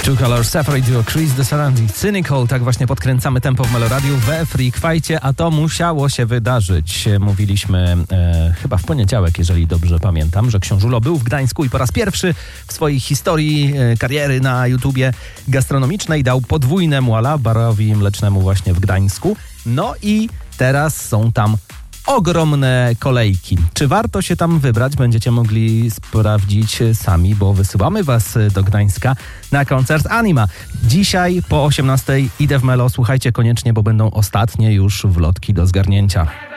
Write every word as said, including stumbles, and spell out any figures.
Two Color Separate Duo, Chris Desaran i Cynical. Tak właśnie podkręcamy tempo w Meloradiu we Freakwajcie, a to musiało się wydarzyć. Mówiliśmy e, chyba w poniedziałek, jeżeli dobrze pamiętam, że Książulo był w Gdańsku i po raz pierwszy w swojej historii e, kariery na YouTubie gastronomicznej dał podwójne muala barowi mlecznemu właśnie w Gdańsku. No i teraz są tam ogromne kolejki. Czy warto się tam wybrać? Będziecie mogli sprawdzić sami, bo wysyłamy was do Gdańska na koncert Anima. Dzisiaj po osiemnastej idę w Melo. Słuchajcie koniecznie, bo będą ostatnie już wlotki do zgarnięcia.